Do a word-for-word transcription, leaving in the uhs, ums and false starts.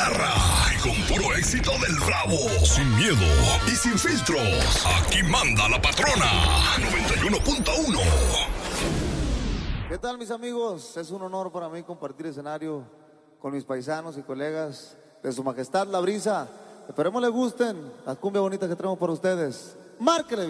garra y con puro éxito del Bravo. Sin miedo y sin filtros. Aquí manda la patrona. noventa y uno punto uno. ¿Qué tal, mis amigos? Es un honor para mí compartir escenario con mis paisanos y colegas de Su Majestad La Brisa. Esperemos les gusten las cumbias bonitas que traemos para ustedes. ¡Márquele!